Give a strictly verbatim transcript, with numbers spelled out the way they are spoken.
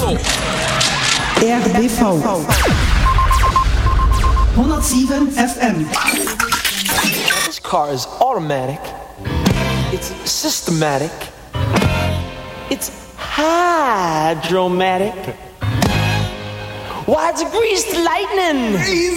floor. R D V honderdzeven F M. This car is automatic. It's systematic. It's hydromatic. Why, it's greased lightning.